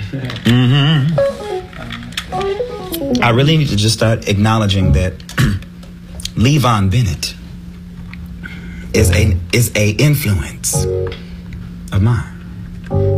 Mm-hmm. I really need to just start acknowledging that Levon Bennett is a influence of mine.